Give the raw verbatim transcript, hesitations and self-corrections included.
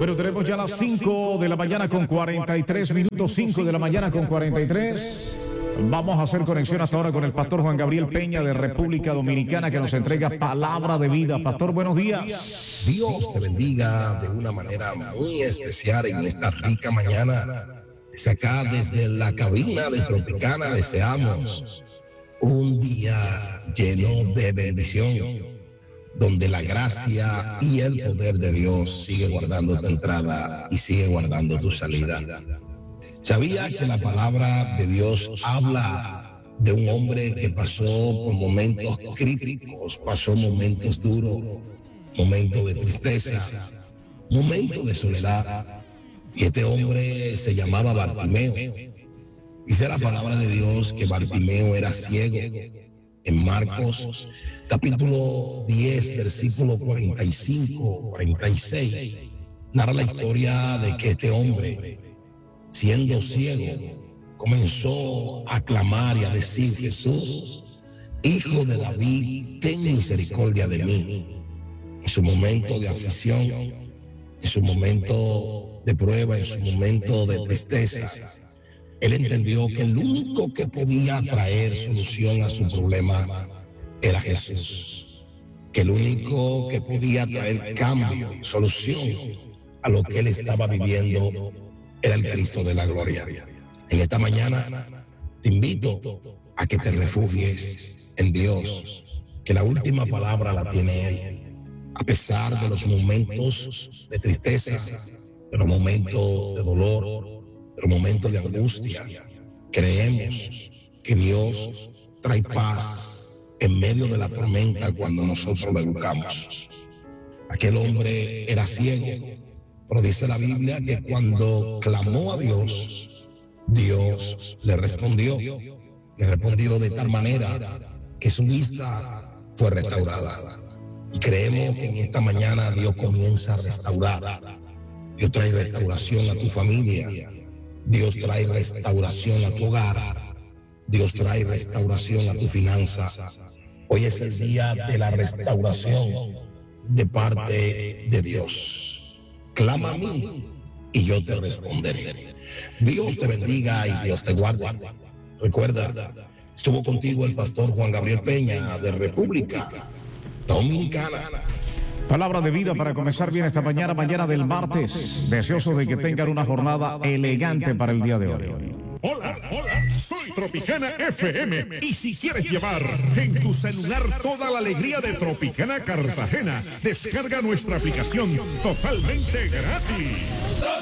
Bueno, tenemos ya las cinco de la mañana con cuarenta y tres minutos, cinco de la mañana con cuarenta y tres. Vamos a hacer conexión hasta ahora con el pastor Juan Gabriel Peña de República Dominicana, que nos entrega palabra de vida. Pastor, buenos días. Dios te bendiga de una manera muy especial en esta rica mañana. Desde acá, desde la cabina de Tropicana, deseamos un día lleno de bendición, donde la gracia y el poder de Dios sigue guardando tu entrada y sigue guardando tu salida. ¿Sabía que la palabra de Dios habla de un hombre que pasó por momentos críticos, pasó momentos duros, momentos de tristeza, momentos de soledad? Y este hombre se llamaba Bartimeo. Dice la palabra de Dios que Bartimeo era ciego. En Marcos capítulo diez, versículo cuarenta y cinco, cuarenta y seis, narra la historia de que este hombre, siendo ciego, comenzó a clamar y a decir: Jesús, Hijo de David, ten misericordia de mí. En su momento de aflicción, en su momento de prueba, en su momento de tristeza, él entendió que el único que podía traer solución a su problema era Jesús, que el único que podía traer cambio, solución a lo que él estaba viviendo era el Cristo de la gloria. En esta mañana te invito a que te refugies en Dios, que la última palabra la tiene Él. A pesar de los momentos de tristeza, de los momentos de dolor, de los momentos de angustia, creemos que Dios trae paz en medio de la tormenta cuando nosotros lo buscamos. Aquel hombre era ciego, pero dice la Biblia que cuando clamó a Dios, Dios le respondió. Le respondió de tal manera que su vista fue restaurada. Y creemos que en esta mañana Dios comienza a restaurar. Dios trae restauración a tu familia. Dios trae restauración a tu hogar. Dios trae restauración a tu finanza. Hoy es el día de la restauración de parte de Dios. Clama a mí y yo te responderé. Dios te bendiga y Dios te guarde. Recuerda, estuvo contigo el pastor Juan Gabriel Peña de República Dominicana. Palabra de vida para comenzar bien esta mañana, mañana del martes. Deseoso de que tengan una jornada elegante para el día de hoy. Hola, hola, soy Tropicana F M. Y si quieres llevar en tu celular toda la alegría de Tropicana Cartagena, descarga nuestra aplicación totalmente gratis.